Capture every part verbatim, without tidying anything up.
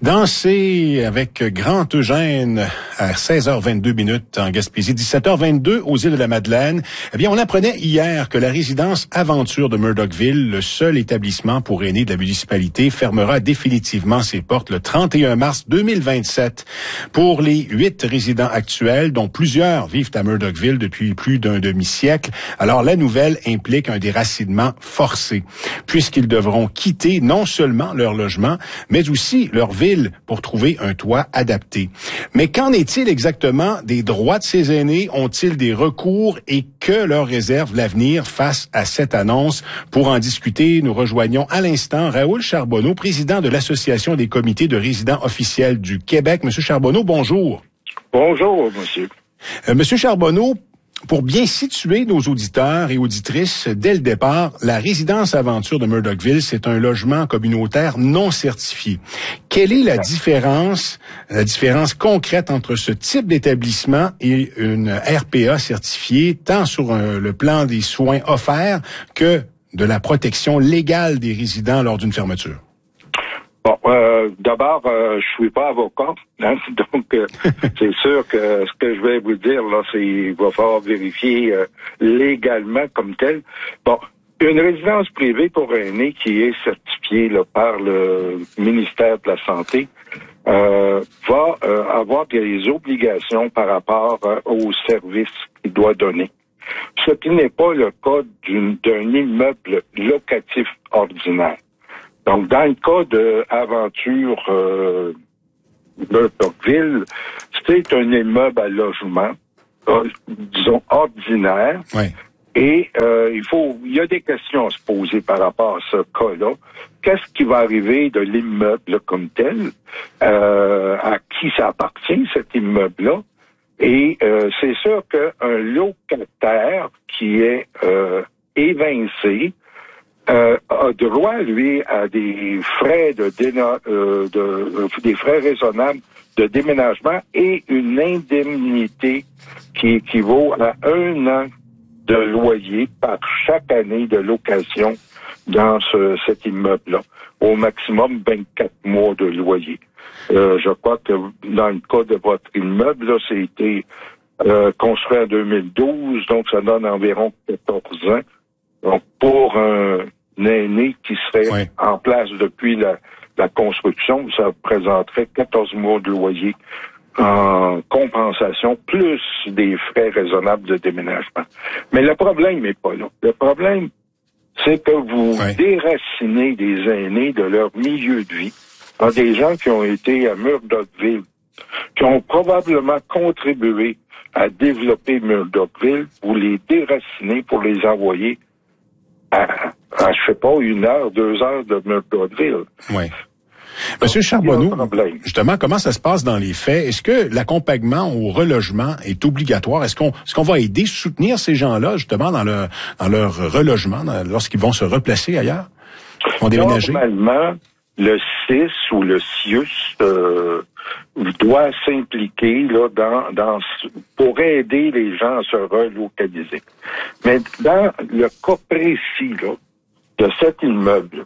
Danser avec Grand Eugène à seize heures vingt-deux minutes en Gaspésie, dix-sept heures vingt-deux aux îles de la Madeleine. Eh bien, on apprenait hier que la résidence Aventure de Murdochville, le seul établissement pour aînés de la municipalité, fermera définitivement ses portes le trente et un mars deux mille vingt-sept. Pour les huit résidents actuels, dont plusieurs vivent à Murdochville depuis plus d'un demi-siècle, alors la nouvelle implique un déracinement forcé, puisqu'ils devront quitter non seulement leur logement, mais aussi leur ville pour trouver un toit adapté. Mais qu'en est-il exactement des droits de ces aînés? Ont-ils des recours et que leur réserve l'avenir face à cette annonce? Pour en discuter, nous rejoignons à l'instant Raoul Charbonneau, président de l'Association des comités de résidents officiels du Québec. Monsieur Charbonneau, bonjour. Bonjour, monsieur. Euh, Monsieur Charbonneau, pour bien situer nos auditeurs et auditrices, dès le départ, la résidence Aventure de Murdochville, c'est un logement communautaire non certifié. Quelle est la différence, la différence concrète entre ce type d'établissement et une R P A certifiée, tant sur un, le plan des soins offerts que de la protection légale des résidents lors d'une fermeture? Bon, euh, d'abord, euh, je suis pas avocat, hein, donc euh, c'est sûr que ce que je vais vous dire là, c'est il va falloir vérifier euh, légalement comme tel. Bon, une résidence privée pour aînés qui est certifiée là, par le ministère de la Santé euh, va euh, avoir des obligations par rapport euh, aux services qu'il doit donner. Ce qui n'est pas le cas d'une, d'un immeuble locatif ordinaire. Donc, dans le cas de Aventure euh, Murdochville, c'est un immeuble à logement, euh, disons ordinaire. Oui. Et euh, il faut, il y a des questions à se poser par rapport à ce cas-là. Qu'est-ce qui va arriver de l'immeuble comme tel? Euh, à qui ça appartient, cet immeuble-là? Et euh, c'est sûr qu'un locataire qui est euh, évincé, Euh, a droit, lui, à des frais de, déna- euh, de euh, des frais raisonnables de déménagement et une indemnité qui équivaut à un an de loyer par chaque année de location dans ce, cet immeuble-là. Au maximum vingt-quatre mois de loyer. Euh, je crois que dans le cas de votre immeuble, là, c'était euh, construit en deux mille douze, donc ça donne environ quatorze ans. Donc, pour un, un aîné qui serait oui. en place depuis la, la construction, ça représenterait quatorze mois de loyer en compensation, plus des frais raisonnables de déménagement. Mais le problème n'est pas là. Le problème, c'est que vous oui. déracinez des aînés de leur milieu de vie. Il y a des gens qui ont été à Murdochville, qui ont probablement contribué à développer Murdochville, vous les déracinez pour les envoyer à, à, je sais pas, une heure, deux heures de Murdochville. Oui. Monsieur Charbonneau, justement, comment ça se passe dans les faits? Est-ce que l'accompagnement au relogement est obligatoire? Est-ce qu'on, est-ce qu'on va aider, soutenir ces gens-là, justement, dans leur, dans leur relogement, dans, lorsqu'ils vont se replacer ailleurs? Ils vont déménager? Normalement, le C I S ou le C I U S euh, doit s'impliquer là dans, dans pour aider les gens à se relocaliser. Mais dans le cas précis là, de cet immeuble,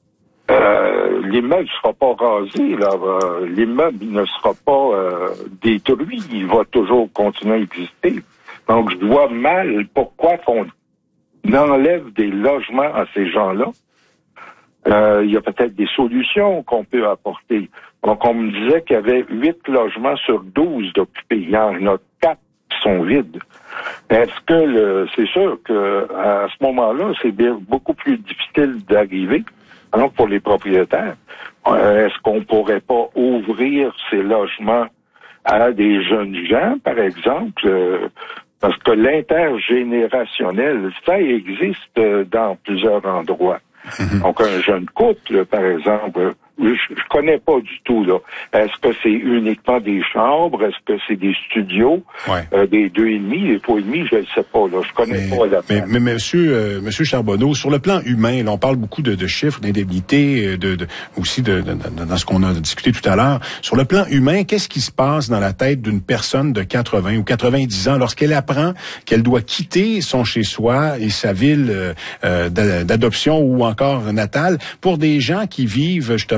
euh, l'immeuble ne sera pas rasé, là, euh, l'immeuble ne sera pas euh, détruit, il va toujours continuer à exister. Donc je vois mal pourquoi qu'on enlève des logements à ces gens-là. Euh, il y a peut-être des solutions qu'on peut apporter. Donc, on me disait qu'il y avait huit logements sur douze d'occupés. Il y en a quatre qui sont vides. Est-ce que le, c'est sûr que à ce moment-là, c'est bien, beaucoup plus difficile d'arriver. Alors, pour les propriétaires, euh, est-ce qu'on pourrait pas ouvrir ces logements à des jeunes gens, par exemple? Euh, parce que l'intergénérationnel, ça existe dans plusieurs endroits. Mm-hmm. Donc, un jeune couple, par exemple, je, je connais pas du tout, là. Est-ce que c'est uniquement des chambres? Est-ce que c'est des studios? Ouais. Euh, des deux et demi, des trois et demi, je ne sais pas, là. Je connais mais, pas la mais, mais, monsieur, euh, monsieur Charbonneau, sur le plan humain, là, on parle beaucoup de, de chiffres, d'indemnités, de, de, aussi de, de, de, dans ce qu'on a discuté tout à l'heure. Sur le plan humain, qu'est-ce qui se passe dans la tête d'une personne de quatre-vingts ou quatre-vingt-dix ans lorsqu'elle apprend qu'elle doit quitter son chez-soi et sa ville euh, d'adoption ou encore natale pour des gens qui vivent, justement,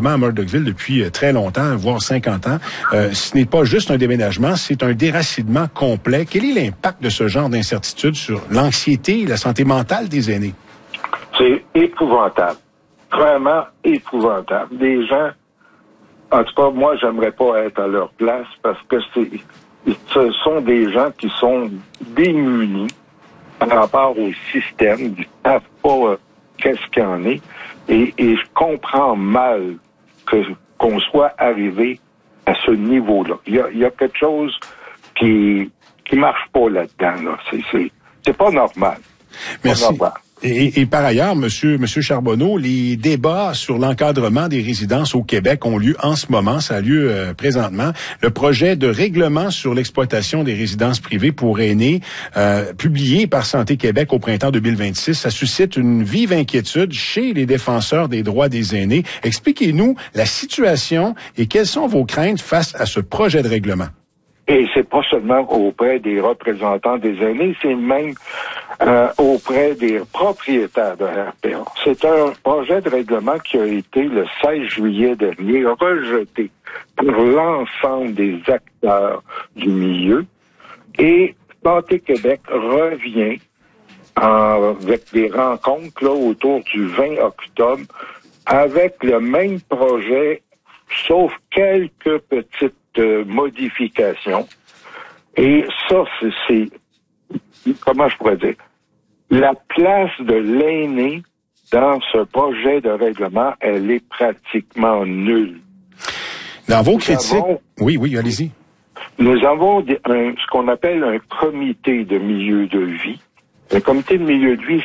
à Murdochville depuis euh, très longtemps, voire cinquante ans. Euh, ce n'est pas juste un déménagement, c'est un déracinement complet. Quel est l'impact de ce genre d'incertitude sur l'anxiété et la santé mentale des aînés? C'est épouvantable. Vraiment épouvantable. Des gens, en tout cas, moi, j'aimerais pas être à leur place parce que c'est, ce sont des gens qui sont démunis par rapport au système, ils ne savent pas euh, qu'est-ce qu'il y en est. Et, et je comprends mal que qu'on soit arrivé à ce niveau-là. Il y a, il y a quelque chose qui qui marche pas là-dedans. Là. C'est, c'est, c'est pas normal. Merci. Pas normal. Et, et par ailleurs, Monsieur, Monsieur Charbonneau, les débats sur l'encadrement des résidences au Québec ont lieu en ce moment, ça a lieu euh, présentement. Le projet de règlement sur l'exploitation des résidences privées pour aînés, euh, publié par Santé Québec au printemps deux mille vingt-six, ça suscite une vive inquiétude chez les défenseurs des droits des aînés. Expliquez-nous la situation et quelles sont vos craintes face à ce projet de règlement. Et c'est pas seulement auprès des représentants des aînés, c'est même euh, auprès des propriétaires de R P A. C'est un projet de règlement qui a été le seize juillet dernier rejeté pour l'ensemble des acteurs du milieu. Et Santé Québec revient en, avec des rencontres là, autour du vingt octobre avec le même projet, sauf quelques petites euh, modifications. Et ça, c'est, c'est, comment je pourrais dire, la place de l'aîné dans ce projet de règlement, elle est pratiquement nulle. Dans vos Nous critiques... avons, oui, oui, allez-y. Nous avons des, un, ce qu'on appelle un comité de milieu de vie. Un comité de milieu de vie,